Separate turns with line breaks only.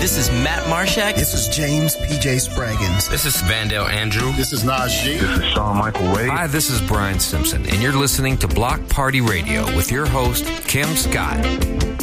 This is Matt Marshak.
This is James P.J. Spraggins.
This is Vandale Andrew.
This is Najee.
This is Shawn Michael Wade.
Hi, this is Brian Simpson, and you're listening to Block Party Radio with your host, Kim Scott.